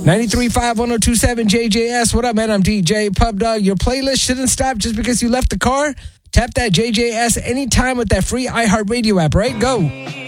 93.5 1027 JJS. What up, man? I'm DJ Pub Dog. Your playlist shouldn't stop just because you left the car. Tap that JJS anytime with that free iHeartRadio app, right? Go.